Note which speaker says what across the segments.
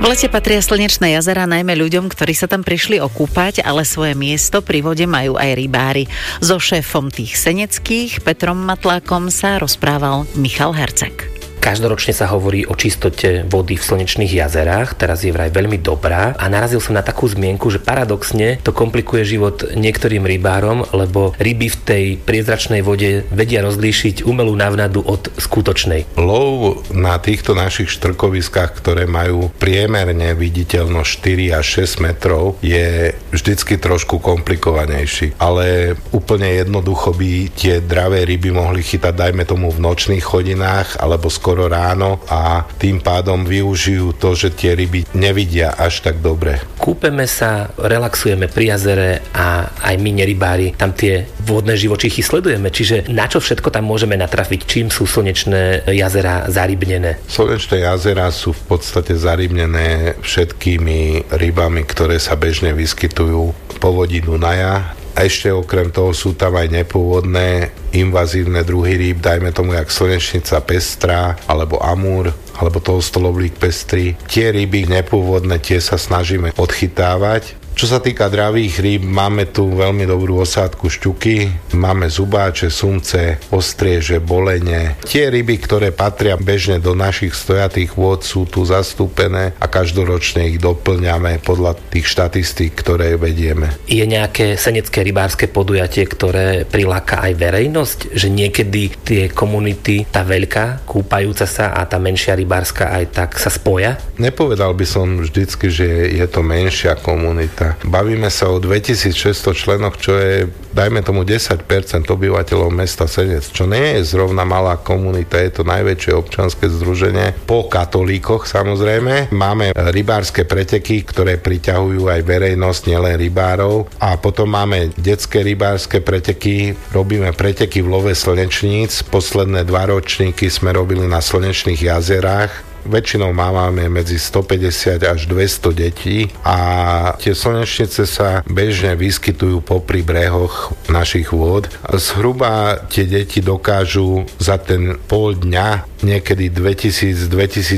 Speaker 1: V lete patria slnečné jazerá najmä ľuďom, ktorí sa tam prišli okúpať, ale svoje miesto pri vode majú aj rybári. So šéfom tých seneckých, Petrom Matlákom, sa rozprával Michal Herceg.
Speaker 2: Každoročne sa hovorí o čistote vody v slnečných jazerách, teraz je vraj veľmi dobrá a narazil som na takú zmienku, že paradoxne to komplikuje život niektorým rybárom, lebo ryby v tej priezračnej vode vedia rozlíšiť umelú návnadu od skutočnej.
Speaker 3: Lov na týchto našich štrkoviskách, ktoré majú priemerne viditeľnosť 4 až 6 metrov, je vždycky trošku komplikovanejší. Ale úplne jednoducho by tie dravé ryby mohli chytať, dajme tomu, v nočných hodinách alebo skoro ráno a tým pádom využijú to, že tie ryby nevidia až tak dobre.
Speaker 2: Kúpeme sa, relaxujeme pri jazere a aj my nerybári tam tie vodné živočíchy sledujeme, čiže na čo všetko tam môžeme natrafiť, čím sú slnečné jazerá zarybnené?
Speaker 3: Slnečné jazerá sú v podstate zarybnené všetkými rybami, ktoré sa bežne vyskytujú v povodí Dunaja. A ešte okrem toho sú tam aj nepôvodné invazívne druhy rýb, dajme tomu jak slnečnica pestrá, alebo amúr, alebo toľstolovlík pestrý. Tie ryby nepôvodné, tie sa snažíme odchytávať. Čo sa týka dravých rýb, máme tu veľmi dobrú osádku šťuky, máme zubáče, sumce, ostrieže, bolene. Tie ryby, ktoré patria bežne do našich stojatých vôd, sú tu zastúpené a každoročne ich doplňame podľa tých štatistík, ktoré vedieme.
Speaker 2: Je nejaké senecké rybárske podujatie, ktoré priláka aj verejnosť? Že niekedy tie komunity, tá veľká, kúpajúca sa a tá menšia rybárska aj tak sa spoja?
Speaker 3: Nepovedal by som vždycky, že je to menšia komunita. Bavíme sa o 2600 členoch, čo je, dajme tomu, 10% obyvateľov mesta Senec, čo nie je zrovna malá komunita, je to najväčšie občianske združenie po katolíkoch, samozrejme. Máme rybárske preteky, ktoré priťahujú aj verejnosť, nielen rybárov, a potom máme detské rybárske preteky, robíme preteky v love slnečníc, posledné 2 ročníky sme robili na slnečných jazerách. Väčšinou máme medzi 150 až 200 detí a tie slnečnice sa bežne vyskytujú popri brehoch našich vôd. Zhruba tie deti dokážu za ten pol dňa niekedy 2000,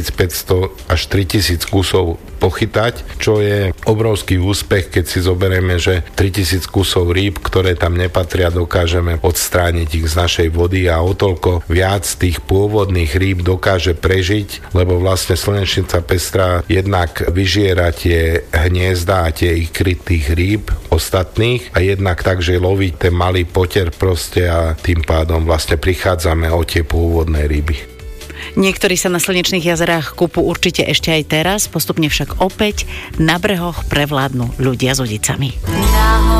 Speaker 3: 2500 až 3000 kusov pochytať, čo je obrovský úspech, keď si zoberieme, že 3000 kusov rýb, ktoré tam nepatria, dokážeme odstrániť ich z našej vody a o toľko viac tých pôvodných rýb dokáže prežiť, lebo vlastne slnečnica pestrá jednak vyžiera tie hniezda a tie ikry tých rýb ostatných a jednak tak, že loví ten malý poter proste a tým pádom vlastne prichádzame o tie pôvodné ryby.
Speaker 1: Niektorí sa na slnečných jazerách kúpu určite ešte aj teraz, postupne však opäť na brehoch prevládnu ľudia s udicami.